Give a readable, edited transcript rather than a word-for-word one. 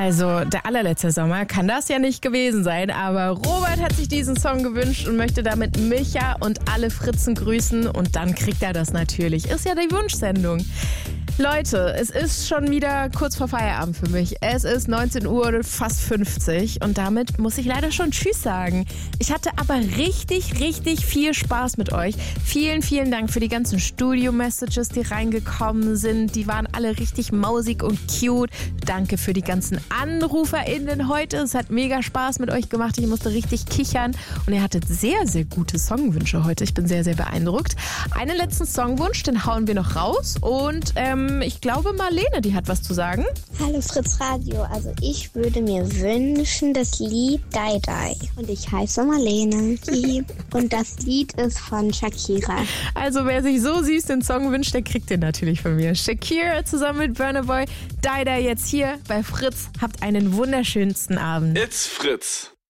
Also, der allerletzte Sommer kann das ja nicht gewesen sein, aber Robert hat sich diesen Song gewünscht und möchte damit Micha und alle Fritzen grüßen und dann kriegt er das natürlich. Ist ja die Wunschsendung. Leute, es ist schon wieder kurz vor Feierabend für mich. Es ist 19 Uhr, fast 50 und damit muss ich leider schon Tschüss sagen. Ich hatte aber richtig, richtig viel Spaß mit euch. Vielen, vielen Dank für die ganzen Studio-Messages, die reingekommen sind. Die waren alle richtig mausig und cute. Danke für die ganzen AnruferInnen heute. Es hat mega Spaß mit euch gemacht. Ich musste richtig kichern und ihr hattet sehr, sehr gute Songwünsche heute. Ich bin sehr, sehr beeindruckt. Einen letzten Songwunsch, den hauen wir noch raus und ich glaube, Marlene, die hat was zu sagen. Hallo Fritz Radio, also ich würde mir wünschen das Lied Die Die. Und ich heiße Marlene. Und das Lied ist von Shakira. Also wer sich so süß den Song wünscht, der kriegt den natürlich von mir. Shakira zusammen mit Burna Boy. Die Die jetzt hier bei Fritz. Habt einen wunderschönsten Abend. It's Fritz.